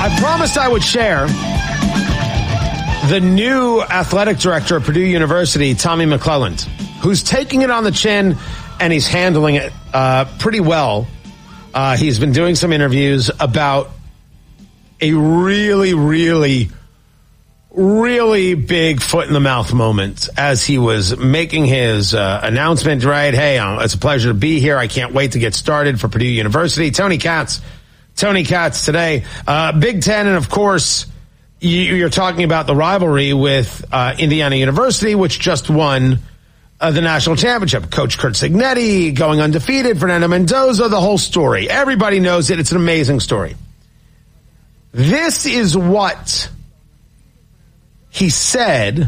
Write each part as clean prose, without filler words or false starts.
I promised I would share the new athletic director of Purdue University, Tommy McClelland, who's taking it on the chin and he's handling it pretty well. He's been doing some interviews about a really, really, really big foot in the mouth moment as he was making his announcement, right? Hey, it's a pleasure to be here. I can't wait to get started for Purdue University. Tony Katz today. Big Ten, and of course, you're talking about the rivalry with Indiana University, which just won the national championship. Coach Curt Cignetti going undefeated, Fernando Mendoza, the whole story. Everybody knows it. It's an amazing story. This is what he said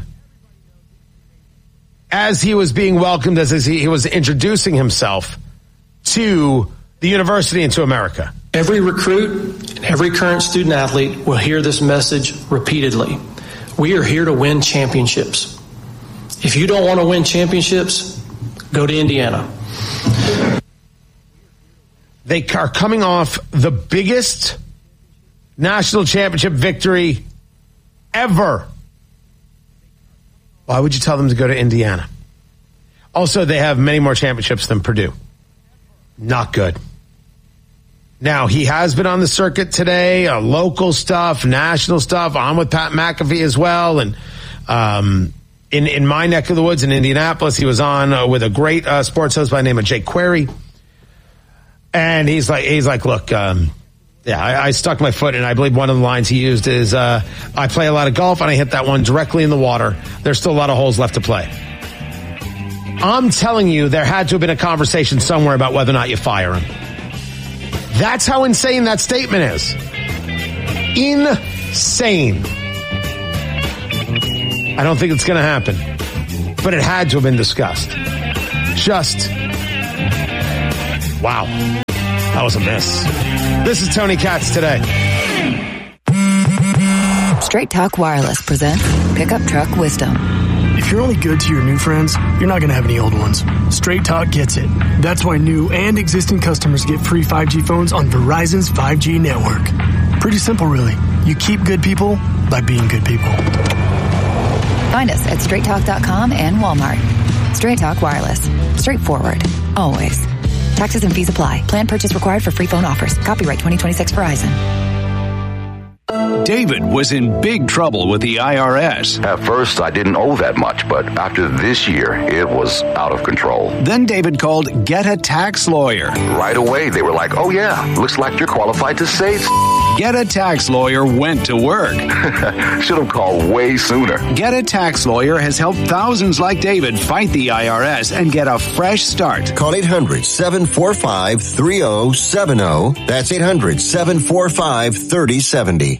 as he was being welcomed, as he was introducing himself to the university and to America. Every recruit and every current student athlete will hear this message repeatedly. We are here to win championships. If you don't want to win championships, go to Indiana. They are coming off the biggest national championship victory ever. Why would you tell them to go to Indiana? Also, they have many more championships than Purdue. Not good. Now, he has been on the circuit today, local stuff, national stuff. I'm with Pat McAfee as well. And in my neck of the woods in Indianapolis, he was on with a great sports host by the name of Jake Query. And he's like, look, I stuck my foot, and I believe one of the lines he used is, I play a lot of golf, and I hit that one directly in the water. There's still a lot of holes left to play. I'm telling you, there had to have been a conversation somewhere about whether or not you fire him. That's how insane that statement is. Insane. I don't think it's going to happen, but it had to have been discussed. Just, wow. That was a miss. This is Tony Katz today. Straight Talk Wireless presents Pickup Truck Wisdom. If you're only good to your new friends, you're not going to have any old ones. Straight Talk gets it. That's why new and existing customers get free 5G phones on Verizon's 5G network. Pretty simple, really. You keep good people by being good people. Find us at straighttalk.com and Walmart. Straight Talk Wireless. Straightforward. Always. Taxes and fees apply. Plan purchase required for free phone offers. Copyright 2026 Verizon. David was in big trouble with the IRS. At first, I didn't owe that much, but after this year, it was out of control. Then David called Get a Tax Lawyer. Right away, they were like, oh yeah, looks like you're qualified to save. Get a Tax Lawyer went to work. Should have called way sooner. Get a Tax Lawyer has helped thousands like David fight the IRS and get a fresh start. Call 800-745-3070. That's 800-745-3070.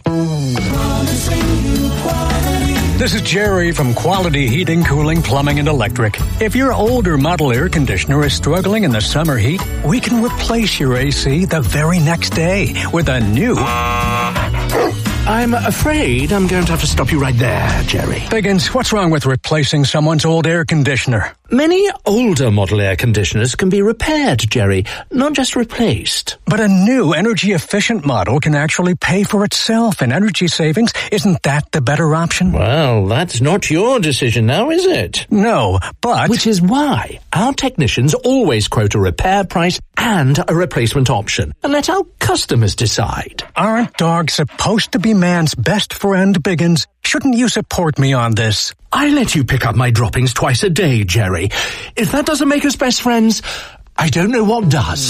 This is Jerry from Quality Heating, Cooling, Plumbing, and Electric. If your older model air conditioner is struggling in the summer heat, we can replace your AC the very next day with a new... I'm afraid I'm going to have to stop you right there, Jerry. Biggins, what's wrong with replacing someone's old air conditioner? Many older model air conditioners can be repaired, Jerry, not just replaced. But a new energy-efficient model can actually pay for itself in energy savings. Isn't that the better option? Well, that's not your decision now, is it? No, but... Which is why our technicians always quote a repair price and a replacement option, and let our customers decide. Aren't dogs supposed to be man's best friend, Biggins? Shouldn't you support me on this? I let you pick up my droppings twice a day, Jerry. If that doesn't make us best friends, I don't know what does.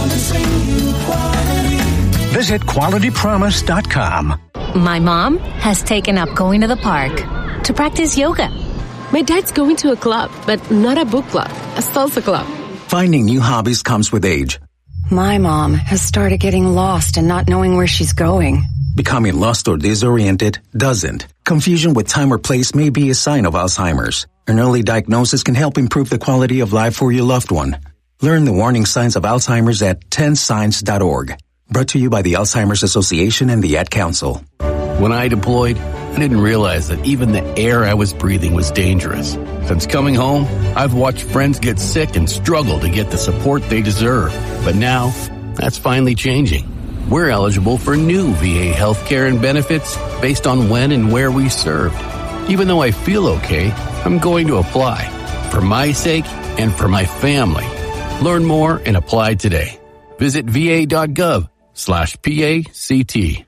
Visit QualityPromise.com. My mom has taken up going to the park to practice yoga. My dad's going to a club, but not a book club, a salsa club. Finding new hobbies comes with age. My mom has started getting lost and not knowing where she's going. Becoming lost or disoriented doesn't. Confusion with time or place may be a sign of Alzheimer's. An early diagnosis can help improve the quality of life for your loved one. Learn the warning signs of Alzheimer's at 10signs.org. Brought to you by the Alzheimer's Association and the Ad Council. When I deployed, I didn't realize that even the air I was breathing was dangerous. Since coming home, I've watched friends get sick and struggle to get the support they deserve. But now, that's finally changing. We're eligible for new VA healthcare and benefits based on when and where we served. Even though I feel okay, I'm going to apply for my sake and for my family. Learn more and apply today. Visit va.gov/PACT.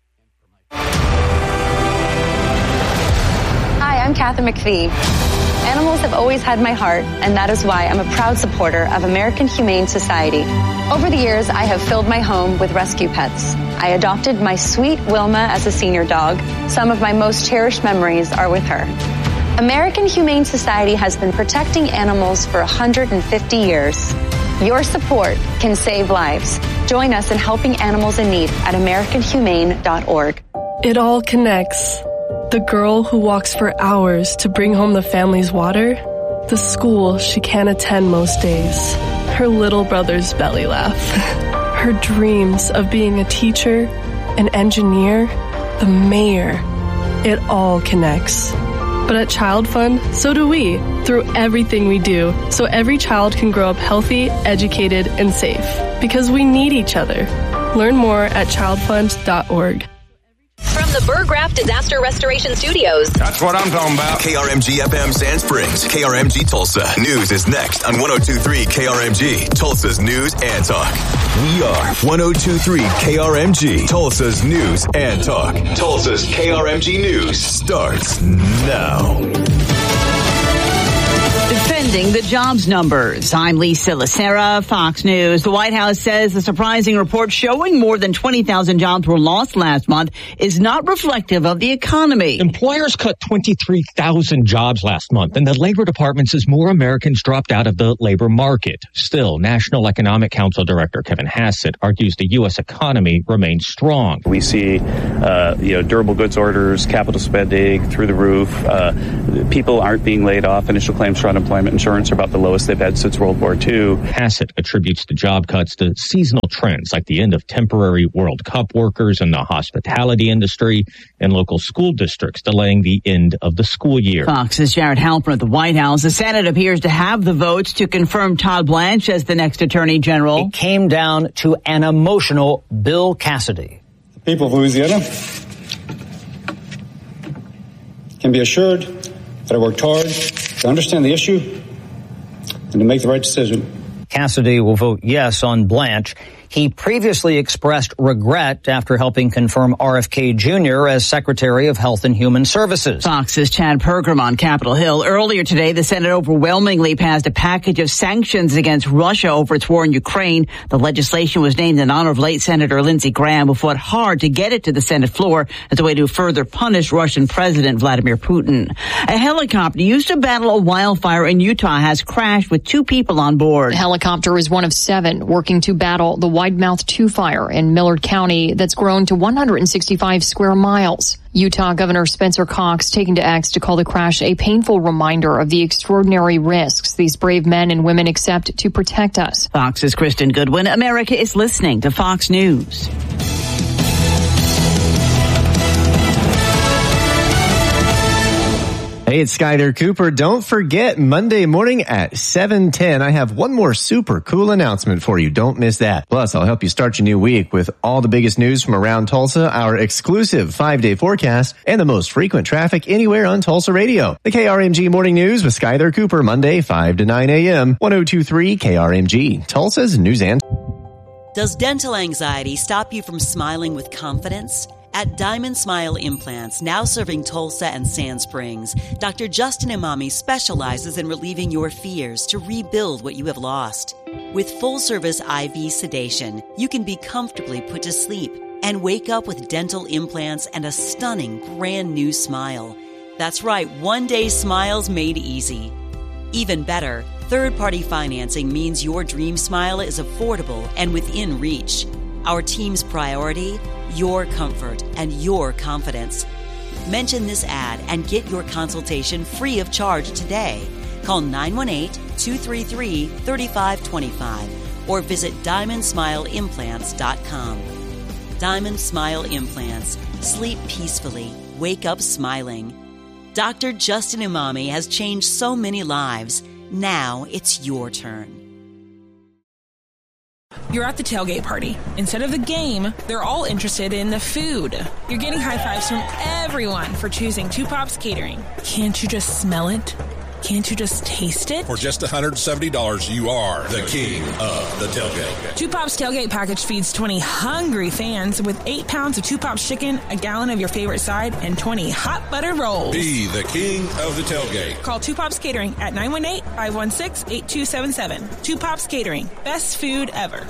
Hi, I'm Kathy McPhee. Animals have always had my heart, and that is why I'm a proud supporter of American Humane Society. Over the years, I have filled my home with rescue pets. I adopted my sweet Wilma as a senior dog. Some of my most cherished memories are with her. American Humane Society has been protecting animals for 150 years. Your support can save lives. Join us in helping animals in need at AmericanHumane.org. It all connects. The girl who walks for hours to bring home the family's water, the school she can't attend most days, her little brother's belly laugh, her dreams of being a teacher, an engineer, the mayor. It all connects. But at Child Fund, so do we, through everything we do, so every child can grow up healthy, educated, and safe. Because we need each other. Learn more at childfund.org. From the Burr Graff Disaster Restoration Studios. That's what I'm talking about. KRMG FM Sand Springs, KRMG Tulsa. News is next on 102.3 KRMG, Tulsa's News and Talk. We are 102.3 KRMG, Tulsa's News and Talk. Tulsa's KRMG News starts now. Defending the jobs numbers. I'm Lisa Lacera, Fox News. The White House says the surprising report showing more than 20,000 jobs were lost last month is not reflective of the economy. Employers cut 23,000 jobs last month, and the Labor Department says more Americans dropped out of the labor market. Still, National Economic Council Director Kevin Hassett argues the U.S. economy remains strong. We see, durable goods orders, capital spending through the roof. People aren't being laid off. Initial claims for unemployment insurance are about the lowest they've had since World War II. Hassett attributes the job cuts to seasonal trends like the end of temporary World Cup workers in the hospitality industry and local school districts delaying the end of the school year. Fox's Jared Halpern at the White House. The Senate appears to have the votes to confirm Todd Blanche as the next Attorney General. It came down to an emotional Bill Cassidy. The people of Louisiana can be assured that I worked hard to understand the issue and to make the right decision. Cassidy will vote yes on Blanche. He previously expressed regret after helping confirm RFK Jr. as Secretary of Health and Human Services. Fox's Chad Pergram on Capitol Hill. Earlier today, the Senate overwhelmingly passed a package of sanctions against Russia over its war in Ukraine. The legislation was named in honor of late Senator Lindsey Graham, who fought hard to get it to the Senate floor as a way to further punish Russian President Vladimir Putin. A helicopter used to battle a wildfire in Utah has crashed with 2 people on board. The helicopter is one of 7 working to battle the Wide Mouth 2 fire in Millard County that's grown to 165 square miles. Utah Governor Spencer Cox taking to X to call the crash a painful reminder of the extraordinary risks these brave men and women accept to protect us. Fox's Kristen Goodwin. America is listening to Fox News. Hey, it's Skyler Cooper. Don't forget, Monday morning at 7:10, I have one more super cool announcement for you. Don't miss that. Plus, I'll help you start your new week with all the biggest news from around Tulsa, our exclusive 5-day forecast, and the most frequent traffic anywhere on Tulsa radio. The KRMG Morning News with Skyler Cooper, Monday, 5 to 9 a.m., 102.3 KRMG, Tulsa's News and... Does dental anxiety stop you from smiling with confidence? At Diamond Smile Implants, now serving Tulsa and Sand Springs, Dr. Justin Imami specializes in relieving your fears to rebuild what you have lost. With full-service IV sedation, you can be comfortably put to sleep and wake up with dental implants and a stunning brand new smile. That's right, one-day smiles made easy. Even better, third-party financing means your dream smile is affordable and within reach. Our team's priority? Your comfort and your confidence. Mention this ad and get your consultation free of charge today. Call 918-233-3525 or visit DiamondSmileImplants.com. Diamond Smile Implants. Sleep peacefully. Wake up smiling. Dr. Justin Imami has changed so many lives. Now it's your turn. You're at the tailgate party. Instead of the game, they're all interested in the food. You're getting high fives from everyone for choosing Two Pops Catering. Can't you just smell it? Can't you just taste it? For just $170, you are the king of the tailgate. Two Pops Tailgate Package feeds 20 hungry fans with 8 pounds of Two Pops chicken, a gallon of your favorite side, and 20 hot buttered rolls. Be the king of the tailgate. Call Two Pops Catering at 918-516-8277. Two Pops Catering. Best food ever.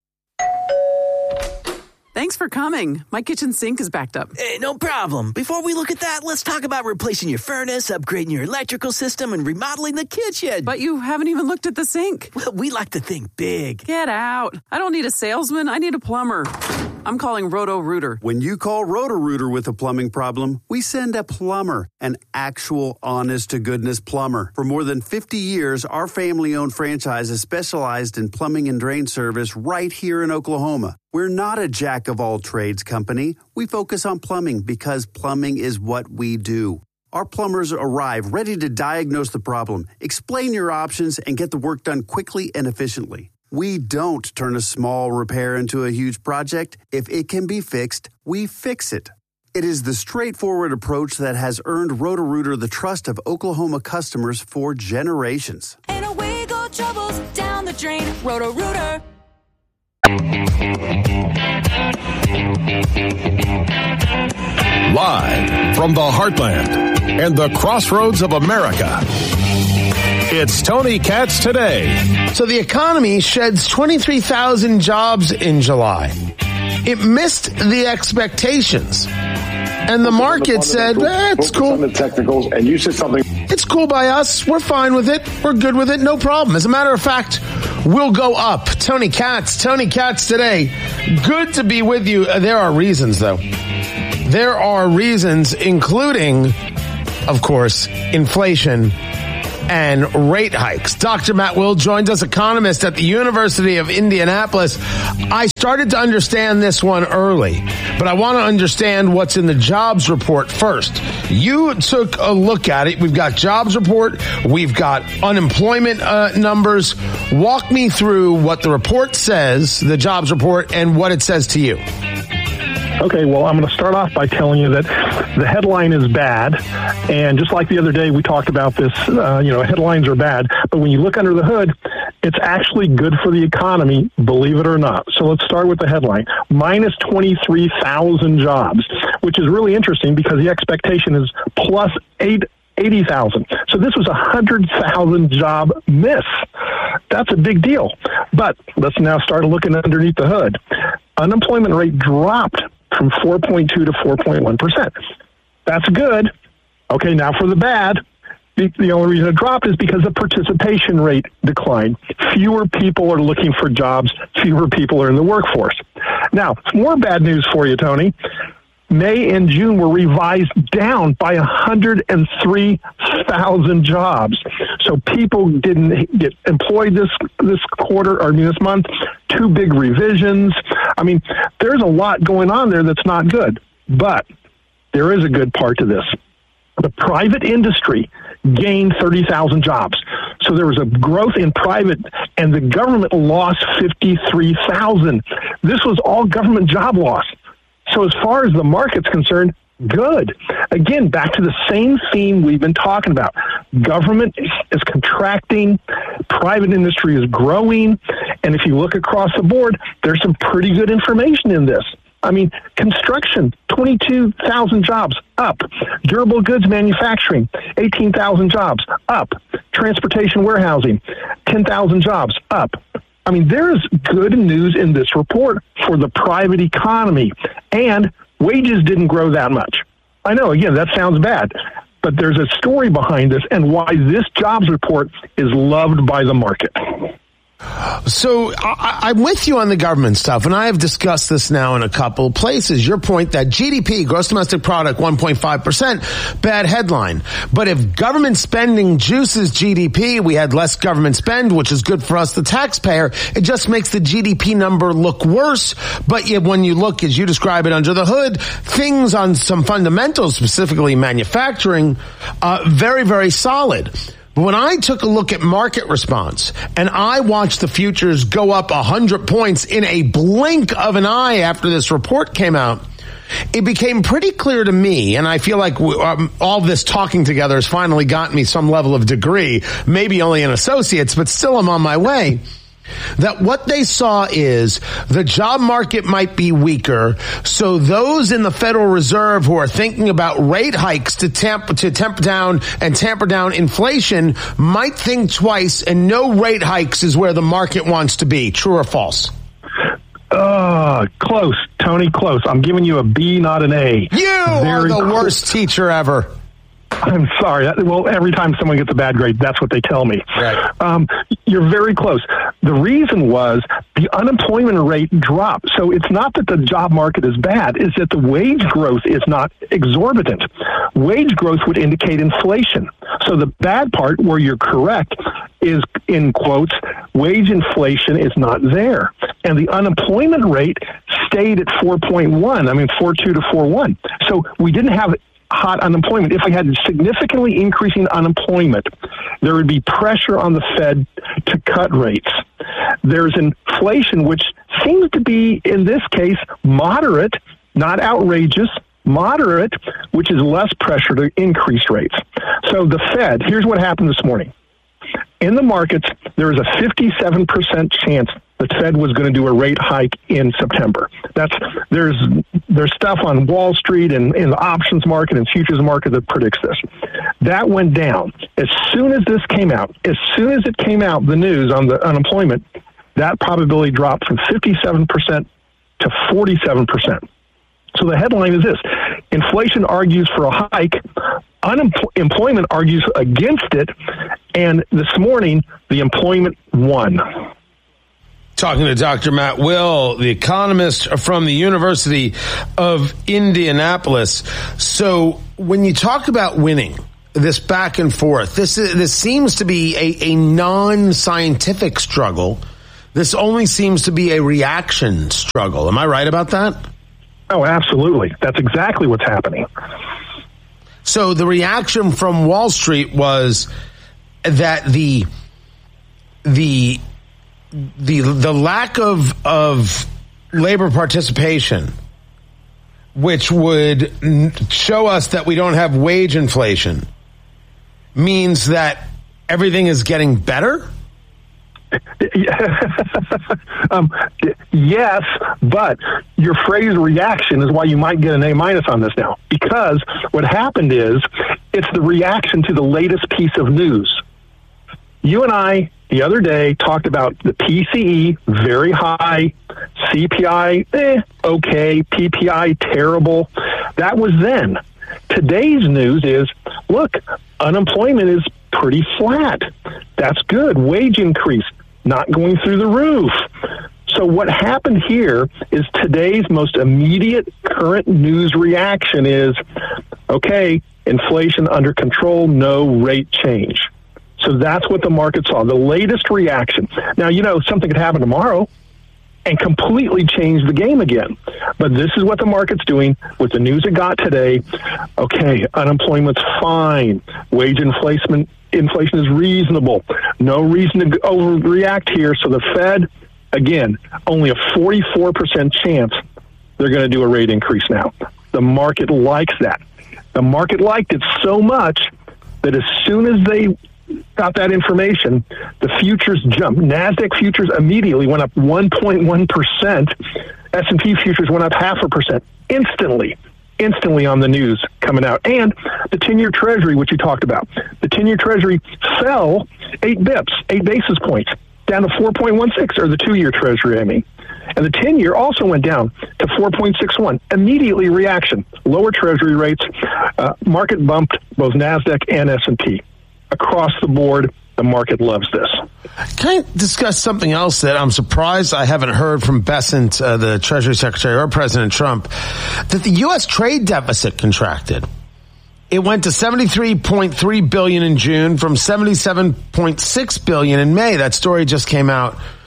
Thanks for coming. My kitchen sink is backed up. Hey, no problem. Before we look at that, let's talk about replacing your furnace, upgrading your electrical system, and remodeling the kitchen. But you haven't even looked at the sink. Well, we like to think big. Get out. I don't need a salesman. I need a plumber. I'm calling Roto-Rooter. When you call Roto-Rooter with a plumbing problem, we send a plumber, an actual honest-to-goodness plumber. For more than 50 years, our family-owned franchise has specialized in plumbing and drain service right here in Oklahoma. We're not a jack-of-all-trades company. We focus on plumbing because plumbing is what we do. Our plumbers arrive ready to diagnose the problem, explain your options, and get the work done quickly and efficiently. We don't turn a small repair into a huge project. If it can be fixed, we fix it. It is the straightforward approach that has earned Roto-Rooter the trust of Oklahoma customers for generations. And away go troubles down the drain. Roto-Rooter. Live from the heartland and the crossroads of America, it's Tony Katz Today. So the economy sheds 23,000 jobs in July. It missed the expectations. And the market said, it's cool. On the technicals, and you said something. It's cool by us. We're fine with it. We're good with it. No problem. As a matter of fact, we'll go up. Tony Katz Today. Good to be with you. There are reasons, though. There are reasons, including, of course, inflation and rate hikes. Dr. Matt Will joins us, economist at the University of Indianapolis. I started to understand this one early, but I want to understand what's in the jobs report first. You took a look at it. We've got jobs report. We've got unemployment numbers. Walk me through what the report says, the jobs report, and what it says to you. Okay, well, I'm going to start off by telling you that the headline is bad. And just like the other day, we talked about this, headlines are bad. But when you look under the hood, it's actually good for the economy, believe it or not. So let's start with the headline. Minus 23,000 jobs, which is really interesting because the expectation is plus 80,000. So this was a 100,000 job miss. That's a big deal. But let's now start looking underneath the hood. Unemployment rate dropped from 4.2 to 4.1%. That's good. Okay, now for the bad. The only reason it dropped is because the participation rate declined. Fewer people are looking for jobs. Fewer people are in the workforce. Now, more bad news for you, Tony. May and June were revised down by 103,000 jobs. So people didn't get employed this month. 2 big revisions. I mean, there's a lot going on there that's not good. But there is a good part to this. The private industry gained 30,000 jobs. So there was a growth in private, and the government lost 53,000. This was all government job loss. So as far as the market's concerned, good. Again, back to the same theme we've been talking about. Government is contracting, private industry is growing, and if you look across the board, there's some pretty good information in this. I mean, construction, 22,000 jobs, up. Durable goods manufacturing, 18,000 jobs, up. Transportation warehousing, 10,000 jobs, up. I mean, there is good news in this report for the private economy, and wages didn't grow that much. I know, again, that sounds bad, but there's a story behind this and why this jobs report is loved by the market. So I'm with you on the government stuff, and I have discussed this now in a couple of places. Your point that GDP, gross domestic product, 1.5%, bad headline. But if government spending juices GDP, we had less government spend, which is good for us, the taxpayer. It just makes the GDP number look worse. But yet when you look, as you describe it, under the hood, things on some fundamentals, specifically manufacturing, very, very solid. But when I took a look at market response and I watched the futures go up 100 points in a blink of an eye after this report came out, it became pretty clear to me, and I feel like all this talking together has finally gotten me some level of degree, maybe only an associate's, but still I'm on my way, that what they saw is the job market might be weaker, so those in the Federal Reserve who are thinking about rate hikes to tamper down inflation might think twice, and no rate hikes is where the market wants to be. True or false? Close, Tony, close. I'm giving you a B, not an A. You are the worst teacher ever. I'm sorry. Well, every time someone gets a bad grade, that's what they tell me. Right. You're very close. The reason was the unemployment rate dropped. So it's not that the job market is bad, it's that the wage growth is not exorbitant. Wage growth would indicate inflation. So the bad part, where you're correct, is, in quotes, wage inflation is not there. And the unemployment rate stayed at 4.1. I mean, 4.2 to 4.1. So we didn't have hot unemployment. If we had significantly increasing unemployment, there would be pressure on the Fed to cut rates. There's inflation, which seems to be, in this case, moderate, not outrageous, moderate, which is less pressure to increase rates. So the Fed, here's what happened this morning. In the markets, there is a 57% chance the Fed was going to do a rate hike in September. There's stuff on Wall Street and in the options market and futures market that predicts this. That went down. As soon as this came out, the news on the unemployment, that probability dropped from 57% to 47%. So the headline is this: inflation argues for a hike, unemployment argues against it, and this morning, the employment won. Talking to Dr. Matt Will, the economist from the University of Indianapolis. So when you talk about winning, this back and forth, this seems to be a non-scientific struggle. This only seems to be a reaction struggle. Am I right about that? Oh, absolutely. That's exactly what's happening. So the reaction from Wall Street was that the lack of labor participation, which would show us that we don't have wage inflation, means that everything is getting better? Yes, but your phrase reaction is why you might get an A- on this now. Because what happened is it's the reaction to the latest piece of news. You and I, the other day, talked about the PCE, very high, CPI, okay, PPI, terrible. That was then. Today's news is, look, unemployment is pretty flat. That's good. Wage increase, not going through the roof. So what happened here is today's most immediate current news reaction is, okay, inflation under control, no rate change. So that's what the market saw, the latest reaction. Now, something could happen tomorrow and completely change the game again. But this is what the market's doing with the news it got today. Okay, unemployment's fine. Wage inflation is reasonable. No reason to overreact here. So the Fed, again, only a 44% chance they're going to do a rate increase now. The market likes that. The market liked it so much that as soon as they got that information, the futures jumped. NASDAQ futures immediately went up 1.1%. S&P futures went up 0.5% instantly on the news coming out. And the 10-year Treasury, which you talked about, the 10-year Treasury fell 8 basis points, down to 4.16, or the 2-year Treasury, I mean. And the 10-year also went down to 4.61. Immediately reaction. Lower Treasury rates, market bumped both NASDAQ and S&P. Across the board, the market loves this. Can I discuss something else that I'm surprised I haven't heard from Bessent, the Treasury Secretary, or President Trump, that the U.S. trade deficit contracted. It went to $73.3 billion in June from $77.6 billion in May. That story just came out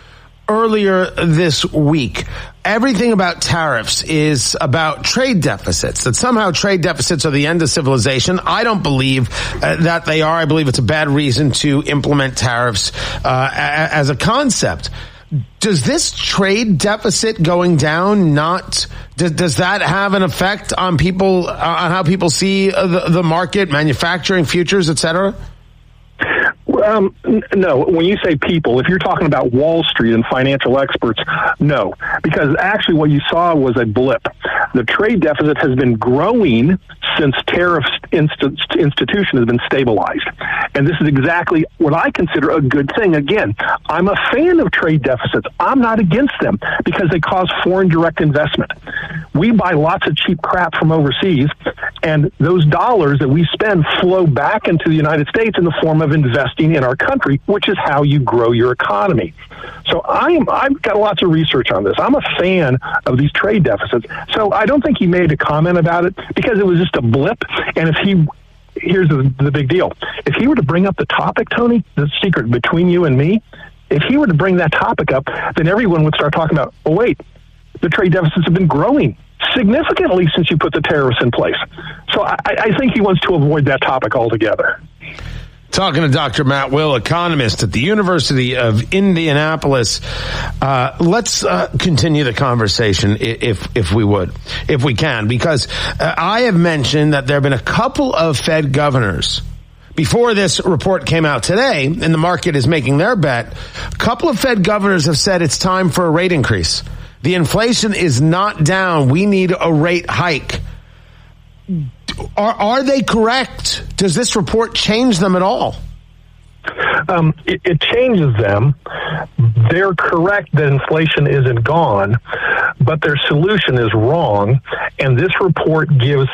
earlier this week. Everything about tariffs is about trade deficits, that somehow trade deficits are the end of civilization. I don't believe that they are. I believe it's a bad reason to implement tariffs as a concept. Does this trade deficit going down does that have an effect on people, on how people see the market, manufacturing, futures, et cetera? No. When you say people, if you're talking about Wall Street and financial experts, no. Because actually what you saw was a blip. The trade deficit has been growing since tariff institution has been stabilized. And this is exactly what I consider a good thing. Again, I'm a fan of trade deficits. I'm not against them because they cause foreign direct investment. We buy lots of cheap crap from overseas, and those dollars that we spend flow back into the United States in the form of investing in our country, which is how you grow your economy. So I've got lots of research on this. I'm a fan of these trade deficits. So I don't think he made a comment about it because it was just a blip. And here's the big deal. If he were to bring up the topic, Tony, the secret between you and me, if he were to bring that topic up, then everyone would start talking about, oh, wait, the trade deficits have been growing significantly since you put the tariffs in place. So I think he wants to avoid that topic altogether. Talking to Dr. Matt Will, economist at the University of Indianapolis. Let's continue the conversation if we can, because I have mentioned that there have been a couple of Fed governors before this report came out today, and the market is making their bet. A couple of Fed governors have said it's time for a rate increase. The inflation is not down. We need a rate hike. Are they correct? Does this report change them at all? It changes them. They're correct that inflation isn't gone, but their solution is wrong. And this report gives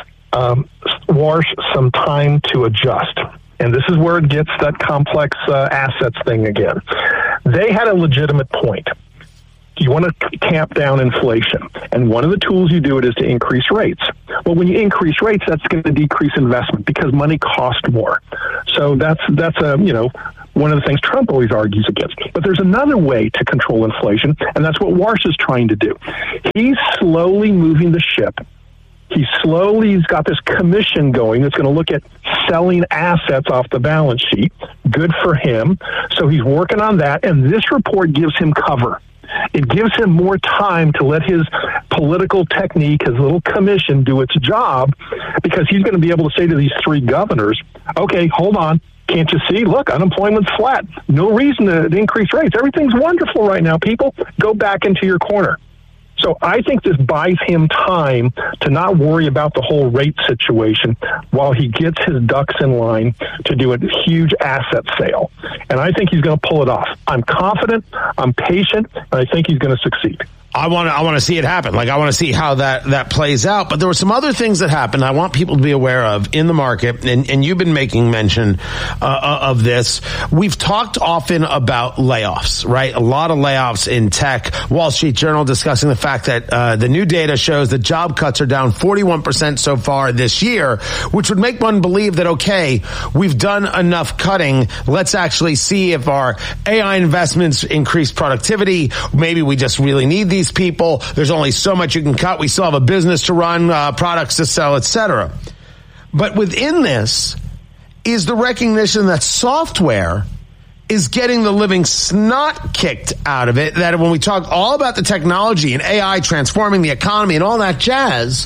Warsh some time to adjust. And this is where it gets that complex assets thing again. They had a legitimate point. You want to tamp down inflation. And one of the tools you do it is to increase rates. Well, when you increase rates, that's going to decrease investment because money costs more. So that's one of the things Trump always argues against. But there's another way to control inflation, and that's what Warsh is trying to do. He's slowly moving the ship. He's got this commission going that's going to look at selling assets off the balance sheet. Good for him. So he's working on that, and this report gives him cover. It gives him more time to let his political technique, his little commission, do its job, because he's going to be able to say to these three governors, okay, hold on. Can't you see? Look, unemployment's flat. No reason to increase rates. Everything's wonderful right now, people. Go back into your corner. So I think this buys him time to not worry about the whole rate situation while he gets his ducks in line to do a huge asset sale. And I think he's going to pull it off. I'm confident, I'm patient, and I think he's going to succeed. I want to see it happen. I want to see how that plays out. But there were some other things that happened I want people to be aware of in the market, and you've been making mention of this. We've talked often about layoffs, right? A lot of layoffs in tech. Wall Street Journal discussing the fact that the new data shows that job cuts are down 41% so far this year, which would make one believe that, okay, we've done enough cutting. Let's actually see if our AI investments increase productivity. Maybe we just really need these people. There's only so much you can cut. We still have a business to run, products to sell, etc. But within this is the recognition that software is getting the living snot kicked out of it. That when we talk all about the technology and AI transforming the economy and all that jazz,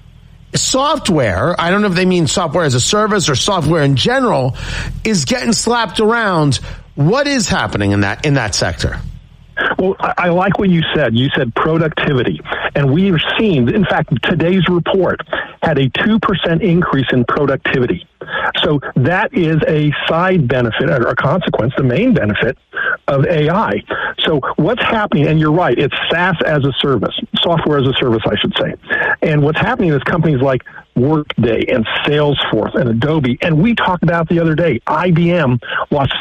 software, I don't know if they mean software as a service or software in general, is getting slapped around. What is happening in that sector? Well, I like what you said. You said productivity. And we've seen, in fact, today's report had a 2% increase in productivity. So that is a side benefit or a consequence, the main benefit of AI. So what's happening, and you're right, it's SaaS as a service, software as a service, I should say. And what's happening is companies like Workday and Salesforce and Adobe, and we talked about the other day, IBM lost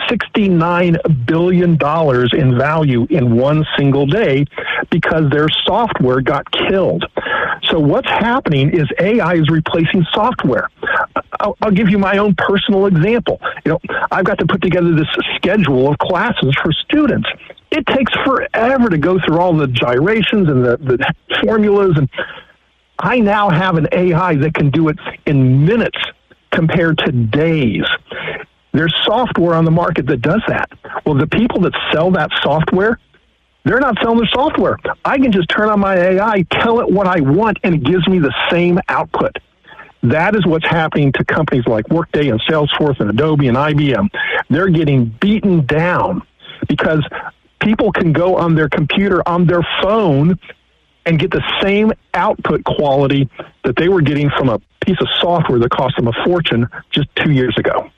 $69 billion in value in one single day because their software got killed. So what's happening is AI is replacing software. I'll give you my own personal example. I've got to put together this schedule of classes for students. It takes forever to go through all the gyrations and the formulas, and I now have an AI that can do it in minutes compared to days. There's software on the market that does that. Well, the people that sell that software, they're not selling their software. I can just turn on my AI, tell it what I want, and it gives me the same output. That is what's happening to companies like Workday and Salesforce and Adobe and IBM. They're getting beaten down because people can go on their computer, on their phone, and get the same output quality that they were getting from a piece of software that cost them a fortune just 2 years ago.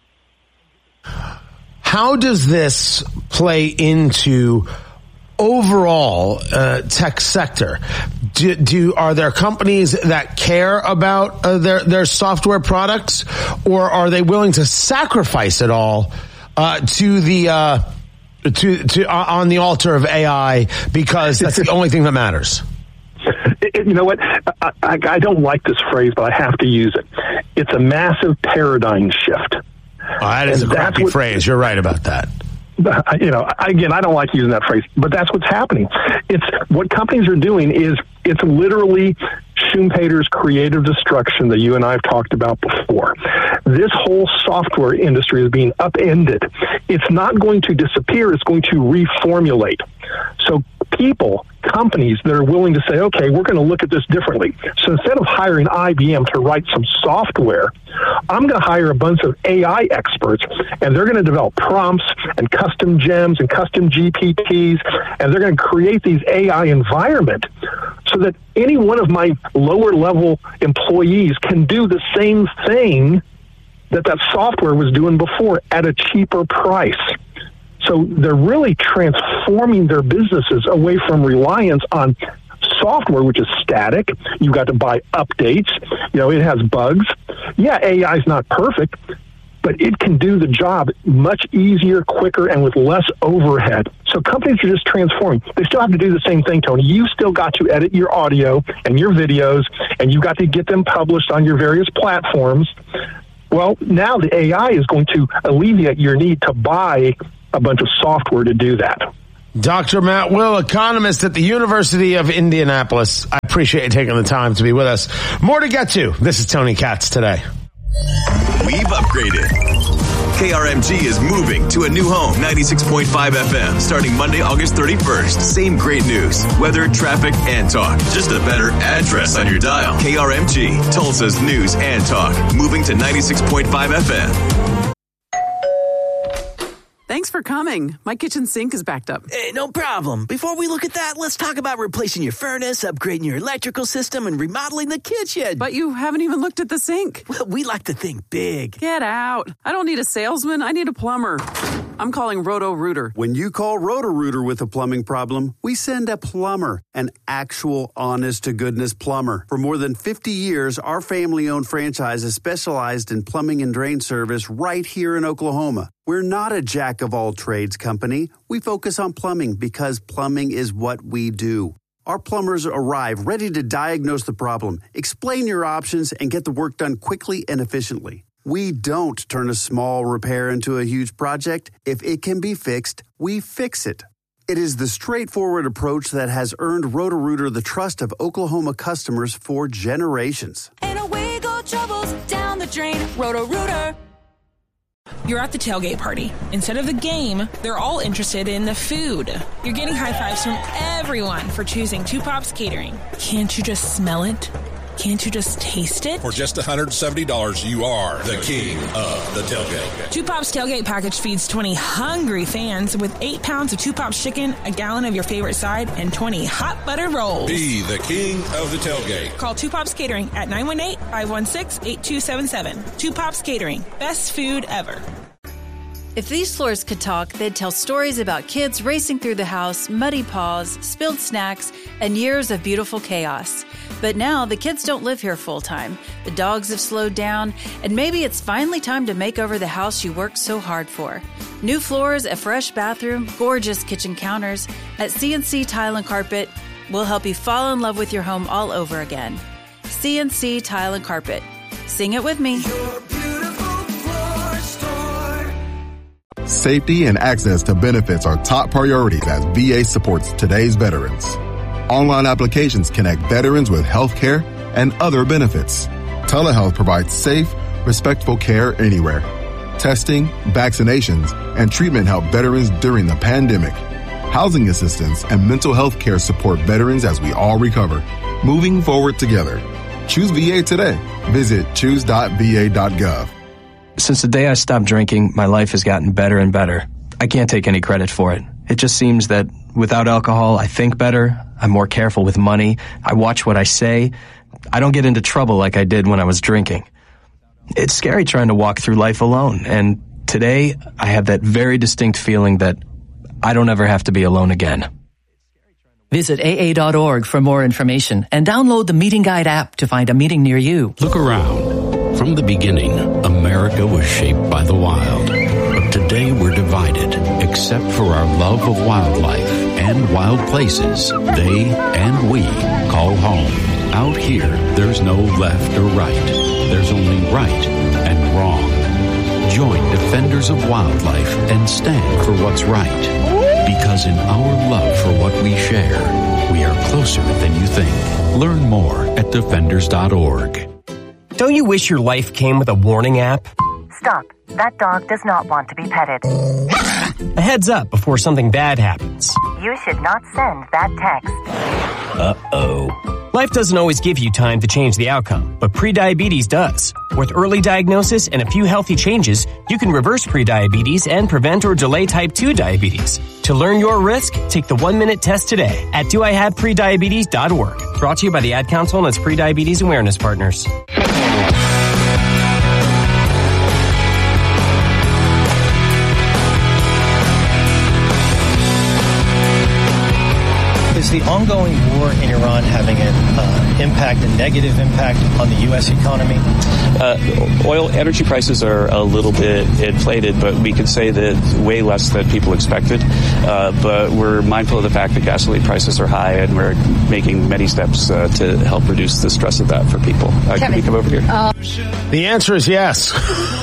How does this play into overall tech sector? Are there companies that care about their software products, or are they willing to sacrifice it all to the on the altar of AI because that's the only thing that matters? You know what? I don't like this phrase, but I have to use it. It's a massive paradigm shift. That is a crappy phrase. You're right about that. Again, I don't like using that phrase, but that's what's happening. It's what companies are doing is it's literally Schumpeter's creative destruction that you and I have talked about before. This whole software industry is being upended. It's not going to disappear. It's going to reformulate. So companies that are willing to say, okay, we're going to look at this differently. So instead of hiring IBM to write some software, I'm going to hire a bunch of AI experts, and they're going to develop prompts and custom gems and custom GPTs, and they're going to create these AI environment so that any one of my lower level employees can do the same thing that software was doing before at a cheaper price. So they're really transforming their businesses away from reliance on software, which is static. You've got to buy updates. It has bugs. Yeah, AI is not perfect, but it can do the job much easier, quicker, and with less overhead. So companies are just transforming. They still have to do the same thing, Tony. You still got to edit your audio and your videos, and you've got to get them published on your various platforms. Well, now the AI is going to alleviate your need to buy a bunch of software to do that. Dr. Matt Will, economist at the University of Indianapolis. I appreciate you taking the time to be with us. More to get to. This is Tony Katz Today. We've upgraded. KRMG is moving to a new home, 96.5 FM, starting Monday, August 31st. Same great news, weather, traffic, and talk. Just a better address on your dial. KRMG, Tulsa's news and talk. Moving to 96.5 FM. Thanks for coming. My kitchen sink is backed up. Hey, no problem. Before we look at that, let's talk about replacing your furnace, upgrading your electrical system, and remodeling the kitchen. But you haven't even looked at the sink. Well, we like to think big. Get out. I don't need a salesman. I need a plumber. I'm calling Roto-Rooter. When you call Roto-Rooter with a plumbing problem, we send a plumber, an actual honest-to-goodness plumber. For more than 50 years, our family-owned franchise has specialized in plumbing and drain service right here in Oklahoma. We're not a jack-of-all-trades company. We focus on plumbing because plumbing is what we do. Our plumbers arrive ready to diagnose the problem, explain your options, and get the work done quickly and efficiently. We don't turn a small repair into a huge project. If it can be fixed, we fix it. It is the straightforward approach that has earned Roto-Rooter the trust of Oklahoma customers for generations. And away go troubles down the drain. Roto-Rooter. You're at the tailgate party. Instead of the game, they're all interested in the food. You're getting high fives from everyone for choosing Two Pops Catering. Can't you just smell it? Can't you just taste it? For just $170, you are the king of the tailgate. Two Pops Tailgate Package feeds 20 hungry fans with 8 pounds of Two Pops chicken, a gallon of your favorite side, and 20 hot buttered rolls. Be the king of the tailgate. Call Two Pops Catering at 918-516-8277. Two Pops Catering. Best food ever. If these floors could talk, they'd tell stories about kids racing through the house, muddy paws, spilled snacks, and years of beautiful chaos. But now the kids don't live here full-time. The dogs have slowed down, and maybe it's finally time to make over the house you worked so hard for. New floors, a fresh bathroom, gorgeous kitchen counters. At CNC Tile and Carpet, we'll help you fall in love with your home all over again. CNC Tile and Carpet. Sing it with me. Safety and access to benefits are top priorities as VA supports today's veterans. Online applications connect veterans with health care and other benefits. Telehealth provides safe, respectful care anywhere. Testing, vaccinations, and treatment help veterans during the pandemic. Housing assistance and mental health care support veterans as we all recover. Moving forward together. Choose VA today. Visit choose.va.gov. Since the day I stopped drinking, my life has gotten better and better. I can't take any credit for it. It just seems that without alcohol, I think better, I'm more careful with money, I watch what I say, I don't get into trouble like I did when I was drinking. It's scary trying to walk through life alone, and today I have that very distinct feeling that I don't ever have to be alone again. Visit AA.org for more information and download the Meeting Guide app to find a meeting near you. Look around. From the beginning, America was shaped by the wild. But today we're divided, except for our love of wildlife and wild places they and we call home. Out here, there's no left or right. There's only right and wrong. Join Defenders of Wildlife and stand for what's right. Because in our love for what we share, we are closer than you think. Learn more at defenders.org. Don't you wish your life came with a warning app? Stop. That dog does not want to be petted. A heads up before something bad happens. You should not send that text. Uh-oh. Life doesn't always give you time to change the outcome, but prediabetes does. With early diagnosis and a few healthy changes, you can reverse prediabetes and prevent or delay type 2 diabetes. To learn your risk, take the 1-minute test today at doihaveprediabetes.org. Brought to you by the Ad Council and its prediabetes awareness partners. Is the ongoing war in Iran having a negative impact on the U.S. economy? Energy prices are a little bit inflated, but we could say that way less than people expected. But we're mindful of the fact that gasoline prices are high, and we're making many steps to help reduce the stress of that for people. Can we come over here? The answer is yes.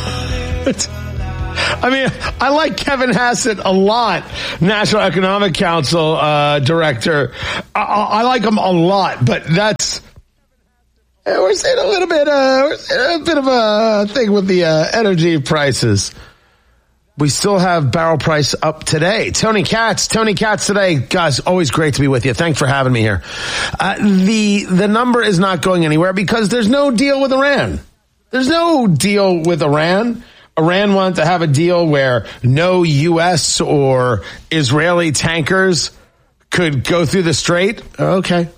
I mean, I like Kevin Hassett a lot, National Economic Council director. I like him a lot, but we're seeing a bit of a thing with the energy prices. We still have barrel price up today. Tony Katz today. Guys, always great to be with you. Thanks for having me here. The number is not going anywhere because there's no deal with Iran. There's no deal with Iran. Iran wanted to have a deal where no U.S. or Israeli tankers could go through the strait. Okay,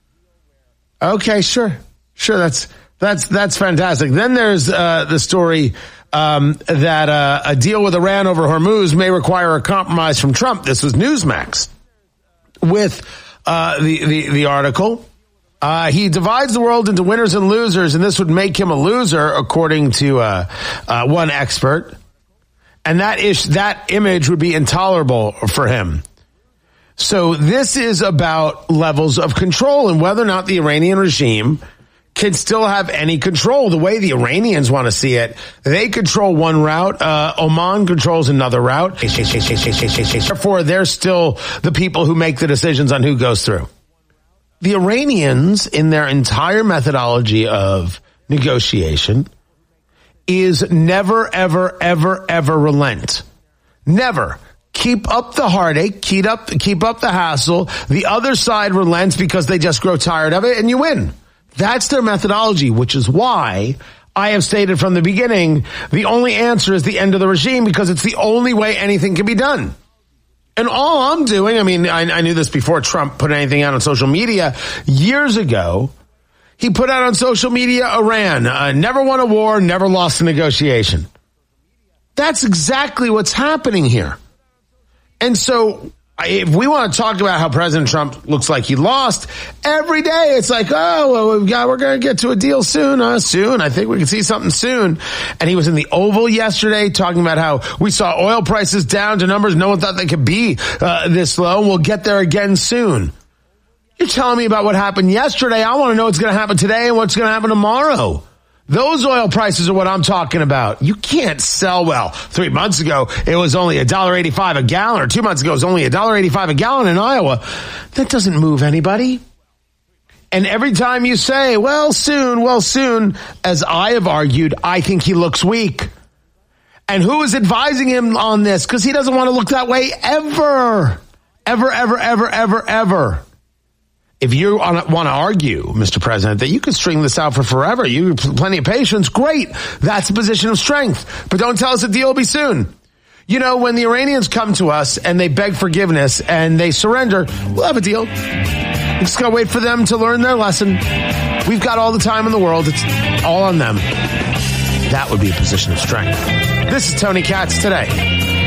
sure. That's fantastic. Then there's the story that a deal with Iran over Hormuz may require a compromise from Trump. This was Newsmax with the article. He divides the world into winners and losers, and this would make him a loser, according to one expert. And that image would be intolerable for him. So this is about levels of control and whether or not the Iranian regime can still have any control. The way the Iranians want to see it, they control one route, Oman controls another route. Therefore, they're still the people who make the decisions on who goes through. The Iranians, in their entire methodology of negotiation, is never, ever, ever, ever relent. Never. Keep up the heartache, keep up the hassle. The other side relents because they just grow tired of it, and you win. That's their methodology, which is why I have stated from the beginning, the only answer is the end of the regime, because it's the only way anything can be done. And all I'm doing, I mean, I knew this before Trump put anything out on social media. Years ago, he put out on social media, Iran, never won a war, never lost a negotiation. That's exactly what's happening here. And so if we want to talk about how President Trump looks like he lost, every day it's like, oh, well, we're going to get to a deal soon. Soon. I think we can see something soon. And he was in the Oval yesterday talking about how we saw oil prices down to numbers no one thought they could be this low. And we'll get there again soon. You're telling me about what happened yesterday. I want to know what's going to happen today and what's going to happen tomorrow. Those oil prices are what I'm talking about. You can't sell well. 3 months ago, it was only $1.85 a gallon, or 2 months ago, it was only $1.85 a gallon in Iowa. That doesn't move anybody. And every time you say, well, soon, as I have argued, I think he looks weak. And who is advising him on this? Because he doesn't want to look that way ever. Ever. If you want to argue, Mr. President, that you could string this out for forever, you have plenty of patience, great. That's a position of strength. But don't tell us the deal will be soon. You know, when the Iranians come to us and they beg forgiveness and they surrender, we'll have a deal. We just got to wait for them to learn their lesson. We've got all the time in the world. It's all on them. That would be a position of strength. This is Tony Katz today.